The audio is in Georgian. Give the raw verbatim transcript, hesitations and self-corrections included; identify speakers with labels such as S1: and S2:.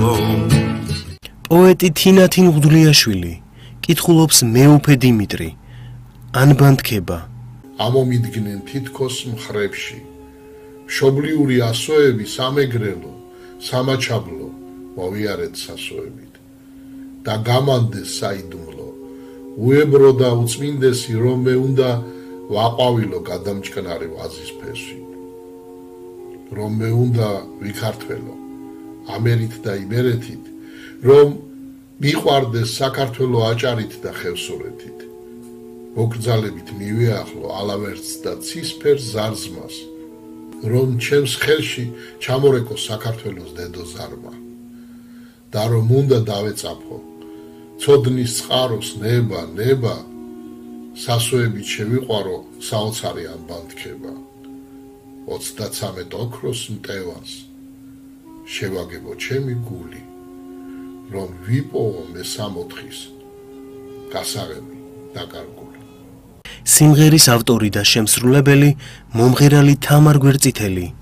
S1: პოეტი თინათინ ღვთლიაშვილი კითხულობს მეუფე დიმიტრი ანბანდქება
S2: ამომიდგნენ თითქოს მხრებში მშობლიური ასოები სამეგრელო სამაჩაბლო მოვიარეთ სასოებით და გამანდეს საიდუმლო უებრო და უწმინდესი რომ მე უნდა ვაყვავილო გადამჭკნარი ვაზის ფესვი რომ მე უნდა ვიქართველო ამერით და იმერეთით რომ მიყვარდეს საქართველო აჭარით და ხევსურეთით მოგრძალებით მივეახლო ალავერts და ცისფერ ზარზმას რომ ჩემს ხელში ჩამორეკო საქართველოს დედო ზარმა და რომ უნდა დავეწაფო ცოდნის წყაროს ნება ნება სასოებით შევიყვარო საოცარი ანბანდქება ოცდაცამეტ ოქროს მტევანს შევაგებო ჩემი გული რომ ვიპოვო მე სამოთხის გასაღები დაკარგული
S1: სიმღერის ავტორი და შემსრულებელი მომღერალი თამარ გვერწითელი